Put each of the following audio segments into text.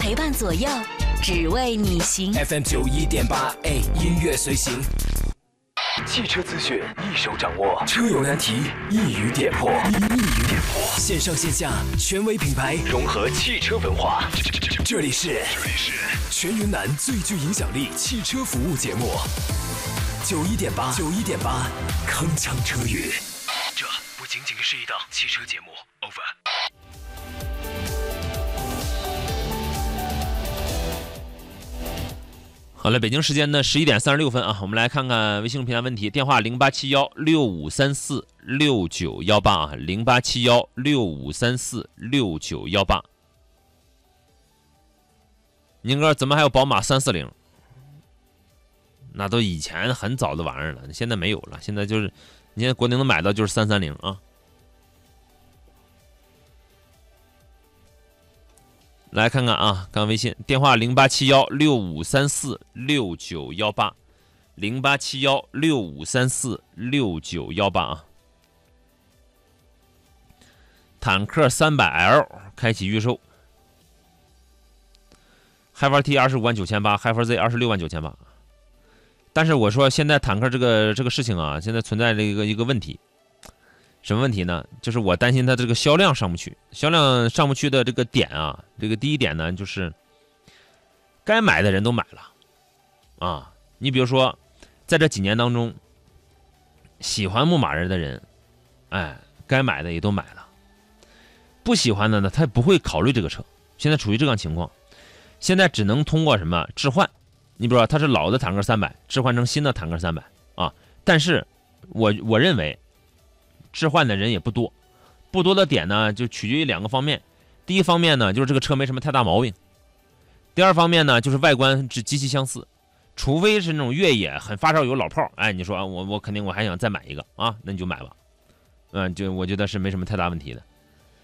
陪伴左右，只为你行。 FM 91.8，音乐随行。汽车资讯一手掌握，车友难题一语点破。线上线下权威品牌融合汽车文化，这里是全云南最具影响力汽车服务节目91.8，铿锵车语。这不仅仅是一档汽车节目。Over。 好了，北京时间的11点36分啊，我们来看看微信平台问题，电话087165346918啊，087165346918。宁哥，怎么还有宝马340？那都以前很早的玩意儿了，现在没有了，现在就是你现在国内能买到就是330啊。来看看啊，刚微信电话087165346918，087165346918啊。坦克 300L 开启预售，海法 T 259800，海法 Z 269800。但是我说现在坦克这个事情啊，现在存在这一个问题。什么问题呢？就是我担心它这个销量上不去，销量上不去的这个点啊，这个第一点呢，就是该买的人都买了啊。你比如说，在这几年当中，喜欢牧马人的人，该买的也都买了；不喜欢的呢，他不会考虑这个车。现在处于这样情况，现在只能通过什么置换？你比如说，它是老的坦克300置换成新的坦克300啊，但是我认为。置换的人也不多，不多的点呢，就取决于两个方面。第一方面呢，就是这个车没什么太大毛病；第二方面呢，就是外观是极其相似。除非是那种越野很发烧友老炮，你说我肯定我还想再买一个啊，那你就买吧。就我觉得是没什么太大问题的。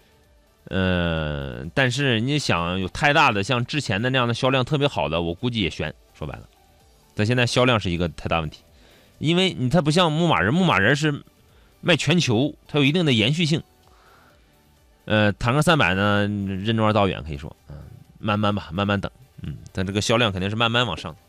但是你想有太大的像之前的那样的销量特别好的，我估计也悬。说白了，但现在销量是一个太大问题，因为它不像牧马人是。卖全球，它有一定的延续性。坦克300呢，任重而道远，可以说，慢慢吧，慢慢等，但这个销量肯定是慢慢往上的。